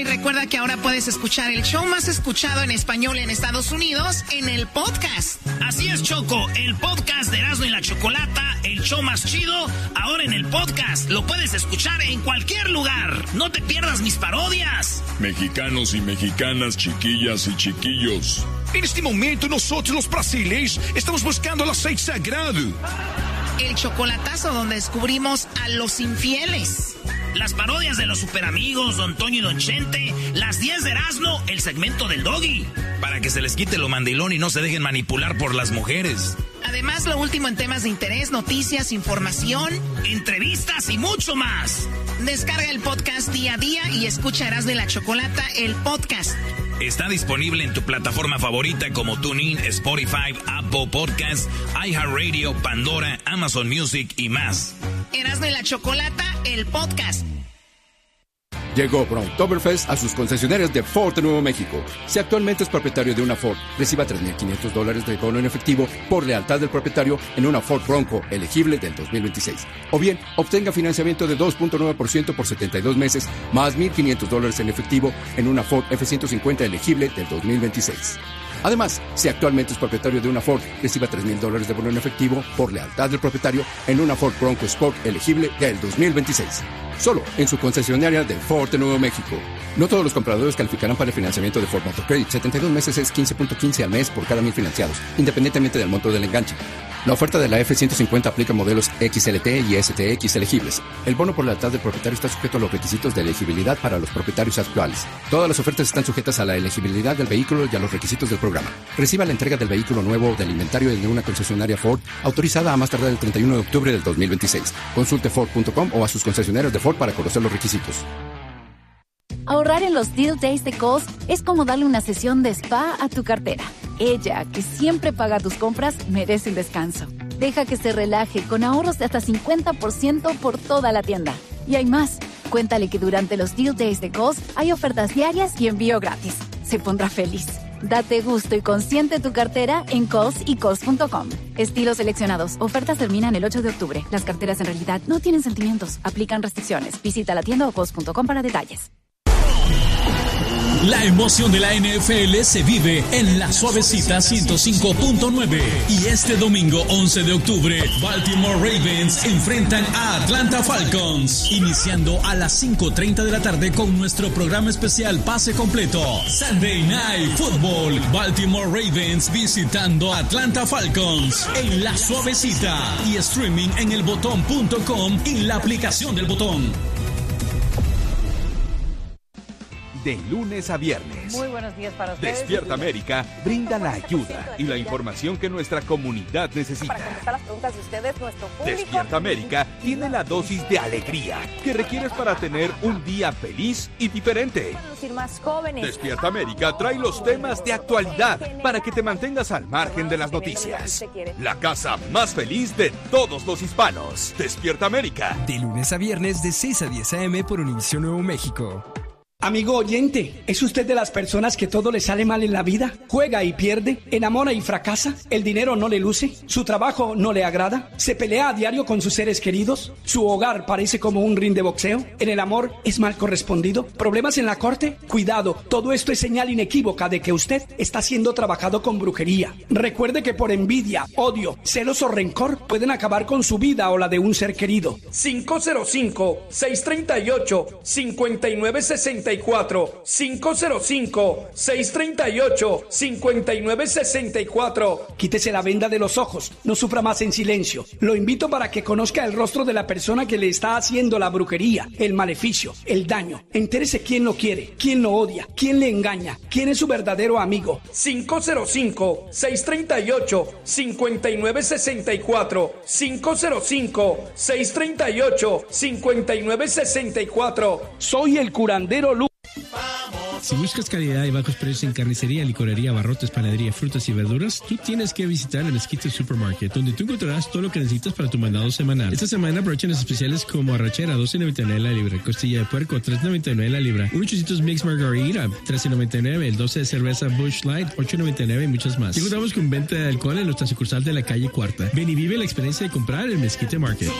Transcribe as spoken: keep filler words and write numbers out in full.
y recuerda que ahora puedes escuchar el show más escuchado en español en Estados Unidos en el podcast. Así es, Choco, el podcast de Erasmo y la Chocolata, el show más chido, ahora en el podcast. Lo puedes escuchar en cualquier lugar. No te pierdas mis parodias. Mexicanos y mexicanas, chiquillas y chiquillos. En este momento nosotros los brasileños estamos buscando el aceite sagrado. El chocolatazo donde descubrimos a los infieles. Las parodias de los superamigos, Don Toño y Don Chente. Las diez de Erasmo, el segmento del Doggy. Para que se les quite lo mandilón y no se dejen manipular por las mujeres. Además, lo último en temas de interés, noticias, información, entrevistas y mucho más. Descarga el podcast día a día y escucha Erasmo y la Chocolata, el podcast. Está disponible en tu plataforma favorita como TuneIn, Spotify, Apple Podcasts, iHeartRadio, Pandora, Amazon Music y más. Erasmo y la Chocolata, el podcast. Llegó Oktoberfest a sus concesionarias de Ford de Nuevo México. Si actualmente es propietario de una Ford, reciba tres mil quinientos dólares de bono en efectivo por lealtad del propietario en una Ford Bronco elegible del dos mil veintiséis. O bien, obtenga financiamiento de dos punto nueve por ciento por setenta y dos meses, más mil quinientos dólares en efectivo en una Ford F ciento cincuenta elegible del dos mil veintiséis. Además, si actualmente es propietario de una Ford, reciba tres mil dólares de bono en efectivo por lealtad del propietario en una Ford Bronco Sport elegible del dos mil veintiséis. Solo en su concesionaria de Ford de Nuevo México. No todos los compradores calificarán para el financiamiento de Ford Motor Credit. setenta y dos meses es quince punto quince al mes por cada mil financiados, independientemente del monto del enganche. La oferta de la F ciento cincuenta aplica a modelos X L T y S T X elegibles. El bono por lealtad del propietario está sujeto a los requisitos de elegibilidad para los propietarios actuales. Todas las ofertas están sujetas a la elegibilidad del vehículo y a los requisitos del programa. Reciba la entrega del vehículo nuevo o del inventario de una concesionaria Ford autorizada a más tardar el treinta y uno de octubre del dos mil veintiséis. Consulte Ford punto com o a sus concesionarios de Ford para conocer los requisitos. Ahorrar en los Deal Days de Kohl's es como darle una sesión de spa a tu cartera. Ella, que siempre paga tus compras, merece un descanso. Deja que se relaje con ahorros de hasta cincuenta por ciento por toda la tienda. Y hay más. Cuéntale que durante los Deal Days de Kohl's hay ofertas diarias y envío gratis. Se pondrá feliz. Date gusto y consiente tu cartera en Kohl's y Kohl's punto com. Estilos seleccionados. Ofertas terminan el ocho de octubre. Las carteras en realidad no tienen sentimientos. Aplican restricciones. Visita la tienda o Kohl's punto com para detalles. La emoción de la N F L se vive en La Suavecita ciento cinco punto nueve. Y este domingo once de octubre, Baltimore Ravens enfrentan a Atlanta Falcons. Iniciando a las cinco treinta de la tarde con nuestro programa especial Pase Completo. Sunday Night Football. Baltimore Ravens visitando a Atlanta Falcons. En La Suavecita. Y streaming en el botón punto com y la aplicación del Botón. De lunes a viernes. Muy buenos días para ustedes. Despierta América brinda la ayuda y la información que nuestra comunidad necesita. Para contestar las preguntas de ustedes, nuestro público. Despierta América tiene la dosis de alegría que requieres para tener un día feliz y diferente. Para lucir más jóvenes. Despierta América trae los temas de actualidad para que te mantengas al margen de las noticias. La casa más feliz de todos los hispanos. Despierta América. De lunes a viernes de seis a diez a eme por Univisión Nuevo México. Amigo oyente, ¿es usted de las personas que todo le sale mal en la vida? ¿Juega y pierde? ¿Enamora y fracasa? ¿El dinero no le luce? ¿Su trabajo no le agrada? ¿Se pelea a diario con sus seres queridos? ¿Su hogar parece como un ring de boxeo? ¿En el amor es mal correspondido? ¿Problemas en la corte? Cuidado, todo esto es señal inequívoca de que usted está siendo trabajado con brujería. Recuerde que por envidia, odio, celos o rencor pueden acabar con su vida o la de un ser querido. cinco cero cinco, seis tres ocho, cinco nueve seis cuatro cinco cero cinco, seis tres ocho, cinco nueve seis cuatro. Quítese la venda de los ojos, no sufra más en silencio. Lo invito para que conozca el rostro de la persona que le está haciendo la brujería, el maleficio, el daño. Entérese quién lo quiere, quién lo odia, quién le engaña, quién es su verdadero amigo. cinco cero cinco, seis tres ocho, cinco nueve seis cuatro cinco cero cinco, seis tres ocho, cinco nueve seis cuatro. Soy el curandero Lu. Si buscas calidad y bajos precios en carnicería, licorería, abarrotes, panadería, frutas y verduras, tú tienes que visitar el Mesquite Supermarket, donde tú encontrarás todo lo que necesitas para tu mandado semanal. Esta semana aprovechen los especiales como arrachera, doce noventa y nueve la libra, costilla de puerco, tres noventa y nueve la libra, un ochocientos Mix Margarita, trece noventa y nueve, el doce de cerveza Busch Light, ocho noventa y nueve y muchas más. Y contamos con venta de alcohol en nuestra sucursal de la calle Cuarta. Ven y vive la experiencia de comprar el Mesquite Market.